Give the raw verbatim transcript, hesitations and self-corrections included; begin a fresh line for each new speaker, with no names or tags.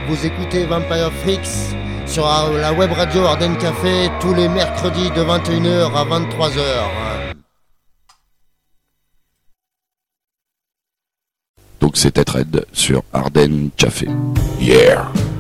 Vous écoutez Vampire Freaks sur la web radio Ardennes Café tous les mercredis de vingt et une heures à vingt-trois heures.
Donc c'était Red sur Ardennes Café. Yeah!